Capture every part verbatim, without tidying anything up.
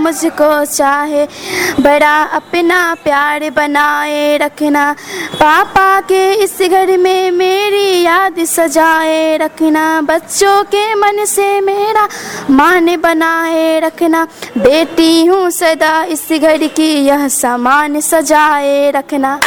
मुझको चाहे, बड़ा अपना प्यार बनाए रखना, पापा के इस घर में मेरी याद सजाए रखना, बच्चों के मन से मेरा मान बनाए रखना, बेटी हूँ सदा इस घर की यह सामान सजाए रखना।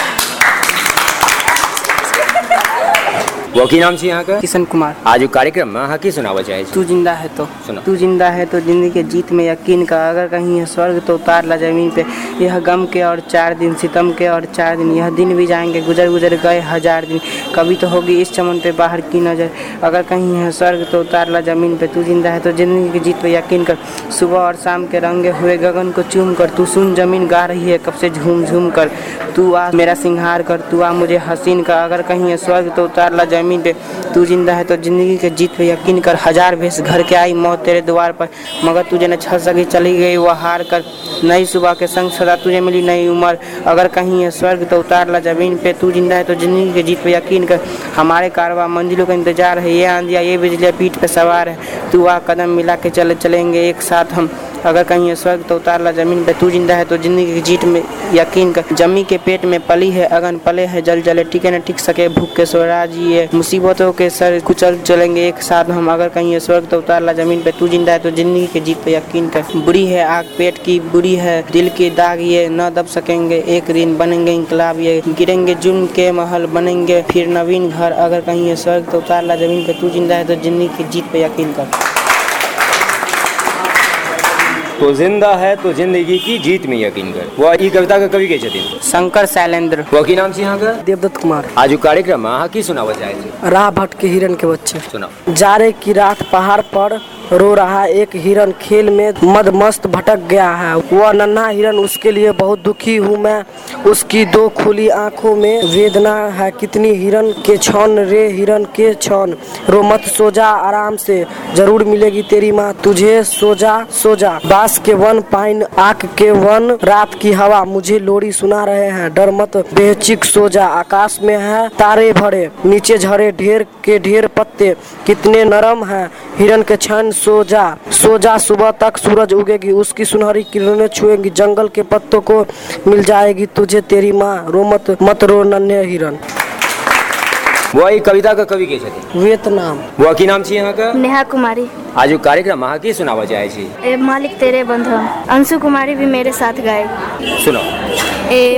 वो की नाम से यहाँ का? किशन कुमार। आज कार्यक्रम में हकी सुनावा चाहे तू जिंदा है तो सुनो। तू जिंदा है तो जिंदगी के जीत में यकीन का, अगर कहीं है स्वर्ग तो उतार ला जमीन पे, यह गम के और चार दिन, सितम के और चार दिन, यह दिन भी जाएंगे गुजर गुजर गए हजार दिन, कभी तो होगी इस चमन पे बाहर की नजर, अगर कहीं है स्वर्ग तो उतार ला जमीन पे, तू जिंदा है तो जिंदगी की जीत पे यकीन कर, सुबह और शाम के रंगे हुए गगन को चूम कर, तू सुन जमीन गा रही है कब से झूम झूम कर, तू आ मेरा सिंहार कर, तू आ मुझे हसीन का, अगर कहीं है स्वर्ग तो उतार ला जमीन पे, तू जिंदा है तो जिंदगी के जीत पे यकीन कर, हजार भेस घर के आई मौत तेरे द्वार पर, मगर तुझे न छल सकी चली गई वह हार कर, नई सुबह के संग सदा तुझे मिली नई उम्र, अगर कहीं है स्वर्ग तो उतार ला जमीन पे, तू जिंदा है तो जिंदगी के जीत पे यकीन कर, हमारे कारवां मंजिलों का इंतजार है, ये आंधिया ये बिजलियाँ पीठ पे सवार है, तू आ कदम मिला के चले चलेंगे एक साथ हम, अगर कहीं है स्वर्ग तो उतार ला जमीन पे, तू जिंदा है तो जिंदगी की जीत में यकीन कर, जमी के पेट में पली है अगन पले है जल जले, टिके न टिक सके भूख के स्वराज ये, मुसीबतों के सर कुचल चलेंगे एक साथ हम, अगर कहीं है स्वर्ग तो उतार ला जमीन पे, तू जिंदा है तो जिंदगी की जीत पे यकीन कर, बुरी है आग पेट की बुरी है दिल के दाग ये, न दब सकेंगे एक दिन बनेंगे इंकलाब ये, गिरेंगे जुल्म के महल बनेंगे फिर नवीन घर, अगर कहीं है स्वर्ग तो उतार ला जमीन पे, तू जिंदा है तो जिंदगी की जीत पे यकीन कर। तो जिंदा है तो जिंदगी की जीत में यकीन कर। वो ई कविता का कवि के छथिन शंकर शैलेंद्र। वो की नाम से यहाँ का? देवदत्त कुमार। आज कार्यक्रम में हकी सुनावा चाहे राह भटके हिरन के बच्चे। सुनाओ। जाड़े की रात पहाड़ पर रो रहा एक हिरन, खेल में मदमस्त भटक गया है वह नन्हा हिरन, उसके लिए बहुत दुखी हूँ मैं, उसकी दो खुली आंखों में वेदना है कितनी, हिरन के छौन रे हिरन के छौन, रो मत सो जा आराम से जरूर मिलेगी तेरी माँ तुझे, सो जा सो जा, बांस के वन पाइन आक के वन, रात की हवा मुझे लोरी सुना रहे हैं, डर मत बेचिक सो जा, आकाश में है तारे भरे नीचे झरे ढेर के ढेर पत्ते कितने नरम है, हिरन के छन सो जा सो जा, सुबह तक सूरज उगेगी उसकी सुनहरी किरणें छुएंगी, जंगल के पत्तों को मिल जाएगी तुझे तेरी माँ, रो मत मत रो नन्हे हिरन। वो एक कविता का कवि के छथिन वियतनाम। वो की नाम से यहाँ का? नेहा कुमारी। आज कार्यक्रम में हकी सुनावा चाहे छी ए मालिक तेरे बंधु, अंशु कुमारी भी मेरे साथ गाए। सुनो। ए